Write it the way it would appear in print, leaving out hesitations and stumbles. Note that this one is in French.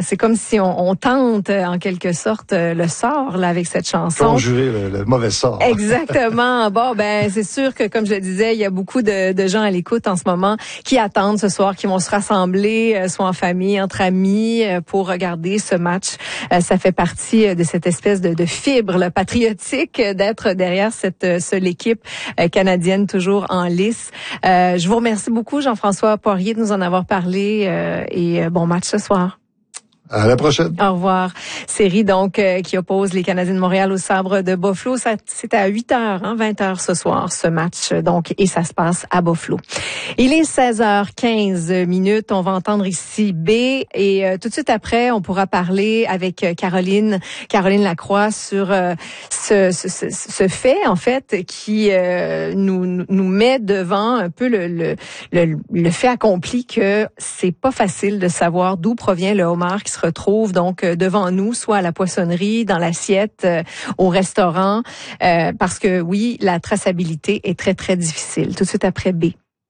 c'est comme si on tente en quelque sorte le sort là avec cette chanson. Conjurer le mauvais sort. Exactement. Bon, c'est sûr que comme je le disais, il y a beaucoup de gens à l'écoute en ce moment qui attendent ce soir, qui vont se rassembler, soit en famille, entre amis, pour regarder ce match. Ça fait partie de cette espèce de fibre là, patriotique d'être derrière cette seule équipe canadienne toujours en lice. Je vous remercie beaucoup, Jean-François Poirier, de nous en avoir parlé et bon match ce soir. À la prochaine. Au revoir. Série donc qui oppose les Canadiens de Montréal aux Sabres de Buffalo. C'est à 8h, 20h ce soir ce match donc et ça se passe à Buffalo. Il est 16h15. On va entendre ici B et tout de suite après on pourra parler avec Caroline Lacroix sur ce fait en fait qui nous met devant un peu le fait accompli que c'est pas facile de savoir d'où provient le homard qui se retrouve donc devant nous, soit à la poissonnerie, dans l'assiette, au restaurant, parce que oui, la traçabilité est très, très difficile. Tout de suite après B.